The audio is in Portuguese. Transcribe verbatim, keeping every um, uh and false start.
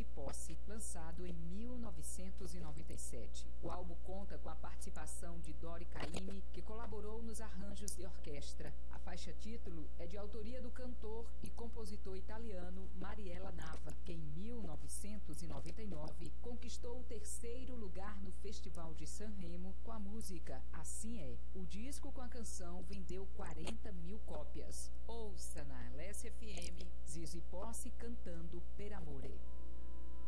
Zizi Posse, lançado em mil novecentos e noventa e sete. O álbum conta com a participação de Dori Caymmi, que colaborou nos arranjos de orquestra. A faixa título é de autoria do cantor e compositor italiano Mariella Nava, que em mil novecentos e noventa e nove conquistou o terceiro lugar no Festival de Sanremo com a música Assim É. O disco com a canção vendeu quarenta mil cópias. Ouça na Alessia F M, Zizi Posse cantando Per Amore.